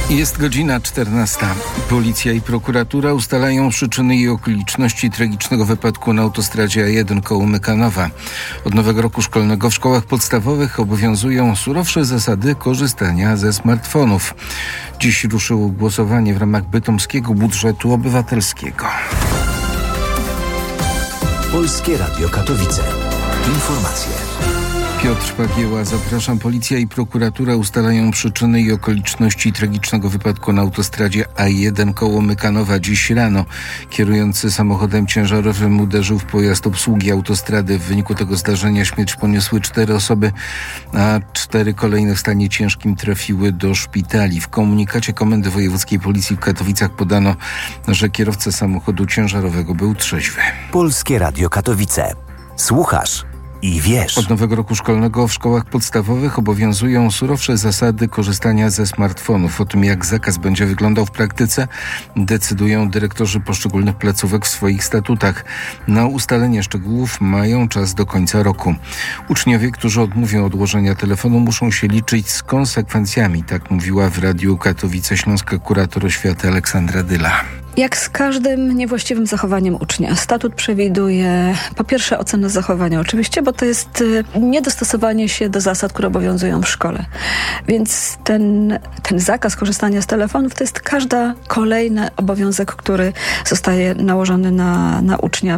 Jest godzina 14. Policja i prokuratura ustalają przyczyny i okoliczności tragicznego wypadku na autostradzie A1 koło Mykanowa. Od nowego roku szkolnego w szkołach podstawowych obowiązują surowsze zasady korzystania ze smartfonów. Dziś ruszyło głosowanie w ramach bytomskiego budżetu obywatelskiego. Polskie Radio Katowice. Informacje. Piotr Pagieła, zapraszam. Policja i prokuratura ustalają przyczyny i okoliczności tragicznego wypadku na autostradzie A1 koło Mykanowa dziś rano. Kierujący samochodem ciężarowym uderzył w pojazd obsługi autostrady. W wyniku tego zdarzenia śmierć poniosły 4 osoby, a 4 kolejne w stanie ciężkim trafiły do szpitali. W komunikacie Komendy Wojewódzkiej Policji w Katowicach podano, że kierowca samochodu ciężarowego był trzeźwy. Polskie Radio Katowice. Słuchasz i wiesz. Od nowego roku szkolnego w szkołach podstawowych obowiązują surowsze zasady korzystania ze smartfonów. O tym, jak zakaz będzie wyglądał w praktyce, decydują dyrektorzy poszczególnych placówek w swoich statutach. Na ustalenie szczegółów mają czas do końca roku. Uczniowie, którzy odmówią odłożenia telefonu, muszą się liczyć z konsekwencjami. Tak mówiła w Radiu Katowice śląska kurator oświaty Aleksandra Dyla. Jak z każdym niewłaściwym zachowaniem ucznia, statut przewiduje po pierwsze ocenę zachowania oczywiście, bo to jest niedostosowanie się do zasad, które obowiązują w szkole. Więc ten zakaz korzystania z telefonów to jest każdy kolejny obowiązek, który zostaje nałożony na ucznia.